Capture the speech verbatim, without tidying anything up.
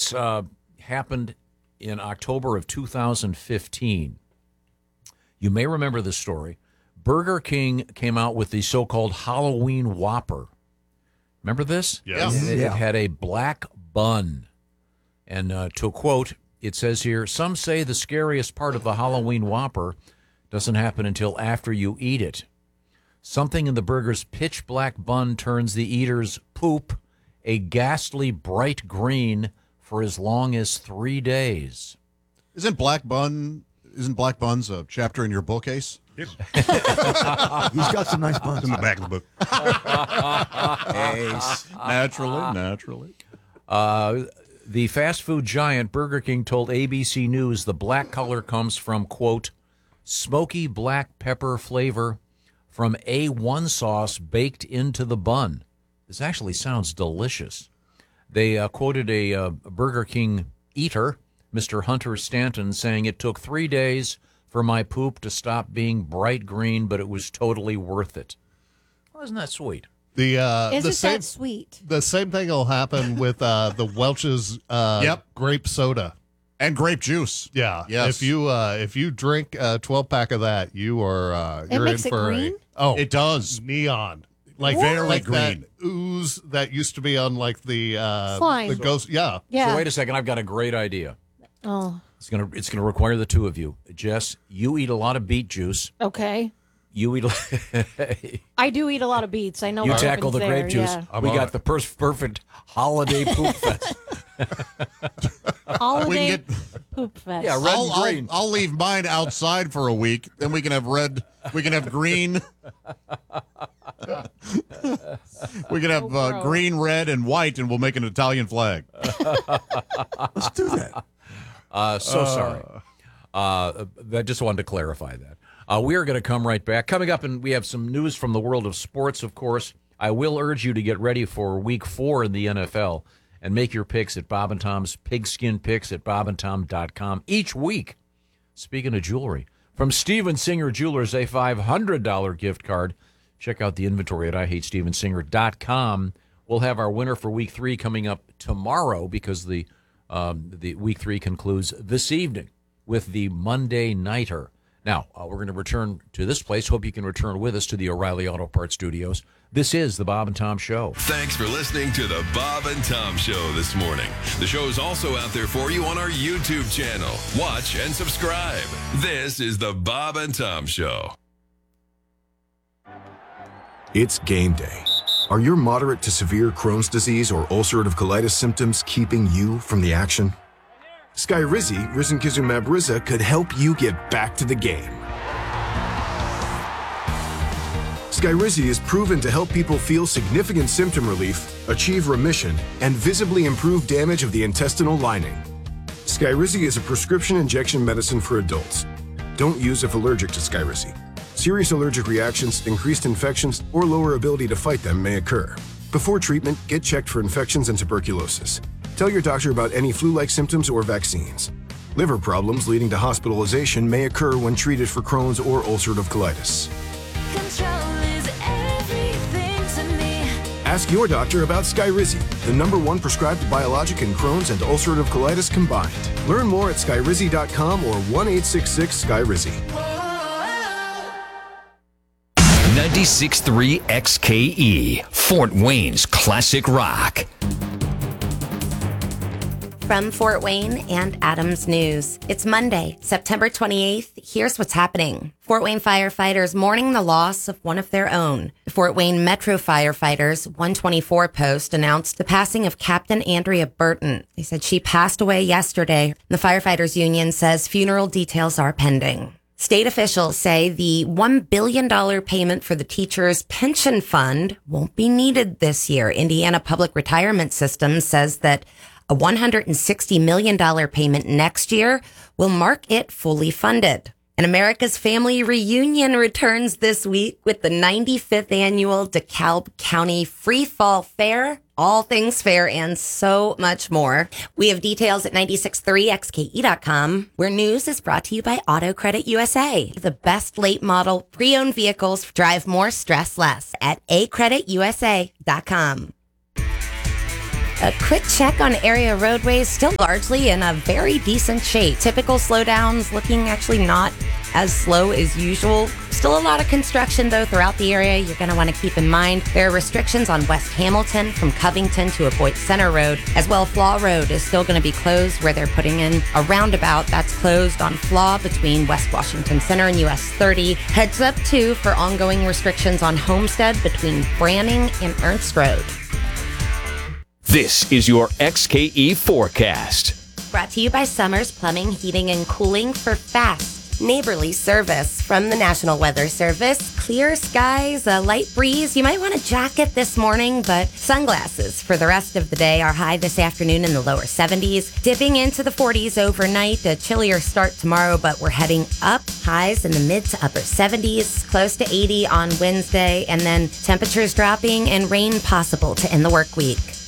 This uh, happened in October of two thousand fifteen. You may remember this story. Burger King came out with the so-called Halloween Whopper. Remember this? Yes. It, Yeah. it had a black bun. And uh, to quote, it says here, some say the scariest part of the Halloween Whopper doesn't happen until after you eat it. Something in the burger's pitch black bun turns the eater's poop a ghastly bright green for as long as three days. Isn't black bun? Isn't black buns a chapter in your bookcase? Yes. He's got some nice buns in the back of the book. Ace. Naturally, naturally. Uh, the fast food giant Burger King told A B C News the black color comes from, quote, smoky black pepper flavor from A one sauce baked into the bun. This actually sounds delicious. They uh, quoted a uh, Burger King eater, Mister Hunter Stanton, saying it took three days for my poop to stop being bright green, but it was totally worth it. Well, isn't that sweet? The uh, Isn't the same that sweet? the same thing will happen with uh, the Welch's uh, Yep. grape soda and grape juice. Yeah, Yes. If you uh, if you drink a twelve pack of that, you are uh, It you're makes in it for green? a oh It does. neon. Like Very like green. that ooze that used to be on like the uh, Slime. the ghost. Yeah, Yeah. So wait a second, I've got a great idea. Oh, It's gonna it's gonna require the two of you. Jess, you eat a lot of beet juice. okay. You eat a I do eat a lot of beets. I know you what tackle the happens grape there, juice. yeah. We on got it. the per- perfect holiday poop fest. Holiday get- poop fest. Yeah, red I'll, and I'll, green. I'll leave mine outside for a week. Then we can have red. We can have green. we can have So uh, gross. green, red, and white, and we'll make an Italian flag. Let's do that. Uh, so sorry. Uh, I just wanted to clarify that. Uh, we are going to come right back. Coming up, and we have some news from the world of sports, of course. I will urge you to get ready for week four in the N F L and make your picks at Bob and Tom's Pigskin Picks at bob and tom dot com each week. Speaking of jewelry, from Steven Singer Jewelers, a five hundred dollars gift card. Check out the inventory at i hate steven singer dot com. We'll have our winner for week three coming up tomorrow because the um, the week three concludes this evening with the Monday Nighter. Now, uh, we're going to return to this place. Hope you can return with us to the O'Reilly Auto Parts Studios. This is the Bob and Tom Show. Thanks for listening to the Bob and Tom Show this morning. The show is also out there for you on our YouTube channel. Watch and subscribe. This is the Bob and Tom Show. It's game day. Are your moderate to severe Crohn's disease or ulcerative colitis symptoms keeping you from the action? Skyrizi, risankizumab Riza, could help you get back to the game. Skyrizi is proven to help people feel significant symptom relief, achieve remission, and visibly improve damage of the intestinal lining. Skyrizi is a prescription injection medicine for adults. Don't use if allergic to Skyrizi. Serious allergic reactions, increased infections, or lower ability to fight them may occur. Before treatment, get checked for infections and tuberculosis. Tell your doctor about any flu-like symptoms or vaccines. Liver problems leading to hospitalization may occur when treated for Crohn's or ulcerative colitis. Control is everything to me. Ask your doctor about Skyrizi, the number one prescribed biologic in Crohn's and ulcerative colitis combined. Learn more at skyrizi dot com or one eight six six Skyrizi. ninety-six point three X K E, Fort Wayne's classic rock. From Fort Wayne and Adams News. It's Monday, September twenty-eighth. Here's what's happening. Fort Wayne firefighters mourning the loss of one of their own. The Fort Wayne Metro Firefighters one twenty-four Post announced the passing of Captain Andrea Burton. They said she passed away yesterday. The firefighters union says funeral details are pending. State officials say the one billion dollars payment for the teachers' pension fund won't be needed this year. Indiana Public Retirement System says that a one hundred sixty million dollars payment next year will mark it fully funded. And America's Family Reunion returns this week with the ninety-fifth annual DeKalb County Free Fall Fair. All things fair and so much more. We have details at ninety-six point three X K E dot com, where news is brought to you by Auto Credit U S A. The best late model pre-owned vehicles drive more, stress less at a credit u s a dot com. A quick check on area roadways, still largely in a very decent shape. Typical slowdowns looking actually not as slow as usual. Still a lot of construction, though, throughout the area. You're going to want to keep in mind there are restrictions on West Hamilton from Covington to avoid Center Road. As well, Flaw Road is still going to be closed where they're putting in a roundabout that's closed on Flaw between West Washington Center and U S thirty. Heads up, too, for ongoing restrictions on Homestead between Branning and Ernst Road. This is your X K E forecast. Brought to you by Summers Plumbing, Heating, and Cooling for fast, neighborly service. From the National Weather Service, clear skies, a light breeze. You might want a jacket this morning, but sunglasses for the rest of the day. Our high this afternoon in the lower seventies, dipping into the forties overnight. A chillier start tomorrow, but we're heading up. Highs in the mid to upper seventies, close to eighty on Wednesday, and then temperatures dropping and rain possible to end the work week.